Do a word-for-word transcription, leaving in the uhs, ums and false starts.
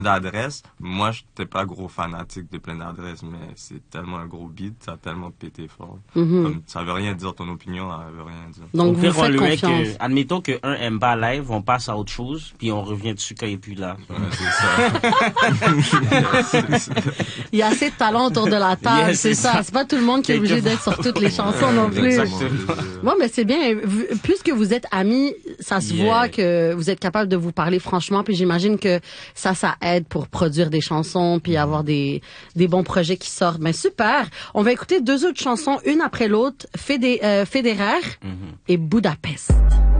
d'adresse. Moi, j'étais pas gros fanatique de plein d'adresses, mais c'est tellement un gros beat, ça a tellement pété fort. Mm-hmm. Comme, ça veut rien dire, ton opinion, ça veut rien dire. Donc, Au vous pire, on faites le met confiance. que, admettons que un aime pas live, on passe à autre chose, puis on revient dessus quand il est plus là. Ouais, c'est ça. Il y a assez de talent autour de la table, Yes, c'est c'est ça. ça. C'est pas tout le monde qui est obligé d'être sur toutes les chansons non plus. Exactement. Bon, mais c'est bien. Vu- Puisque vous êtes amis, ça se Yeah. voit que vous êtes capable de vous parler franchement. Puis j'imagine que ça, ça aide pour produire des chansons puis avoir des des bons projets qui sortent. Mais super. On va écouter deux autres chansons, une après l'autre, Fédé, euh, Fédéraire et Budapest.